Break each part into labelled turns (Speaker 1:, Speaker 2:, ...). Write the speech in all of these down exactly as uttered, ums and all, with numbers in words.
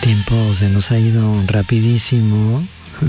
Speaker 1: tiempo se nos ha ido rapidísimo.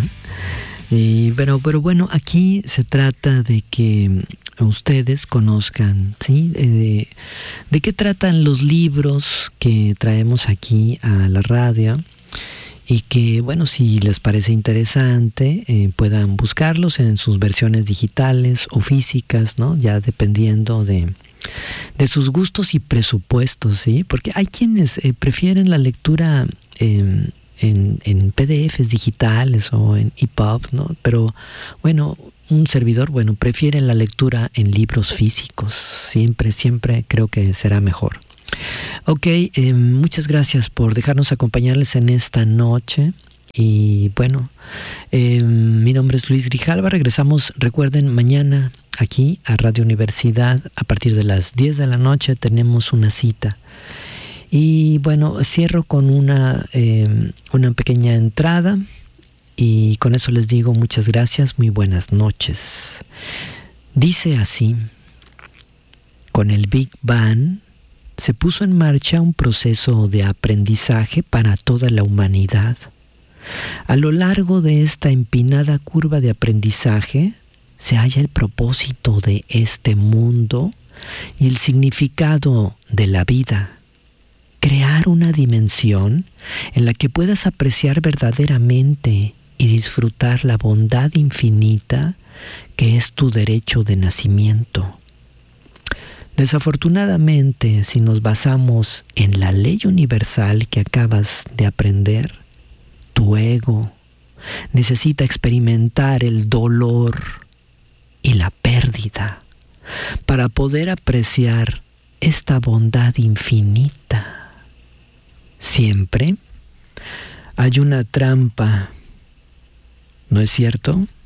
Speaker 1: Y, pero, pero bueno, aquí se trata de que ustedes conozcan, ¿sí? De, de qué tratan los libros que traemos aquí a la radio y que, bueno, si les parece interesante, eh, puedan buscarlos en sus versiones digitales o físicas, ¿no? Ya dependiendo de, de sus gustos y presupuestos, ¿sí? Porque hay quienes eh, prefieren la lectura eh, En, en P D Efes digitales o en E P U B, ¿no? Pero bueno, un servidor, bueno, prefiere la lectura en libros físicos. Siempre, siempre creo que será mejor. Ok, eh, muchas gracias por dejarnos acompañarles en esta noche. Y bueno, eh, mi nombre es Luis Grijalva. Regresamos, recuerden, mañana aquí a Radio Universidad a partir de las diez de la noche tenemos una cita. Y bueno, cierro con una, eh, una pequeña entrada y con eso les digo muchas gracias, muy buenas noches. Dice así: con el Big Bang se puso en marcha un proceso de aprendizaje para toda la humanidad. A lo largo de esta empinada curva de aprendizaje se halla el propósito de este mundo y el significado de la vida. Crear una dimensión en la que puedas apreciar verdaderamente y disfrutar la bondad infinita que es tu derecho de nacimiento. Desafortunadamente, si nos basamos en la ley universal que acabas de aprender, tu ego necesita experimentar el dolor y la pérdida para poder apreciar esta bondad infinita. Siempre hay una trampa, ¿no es cierto?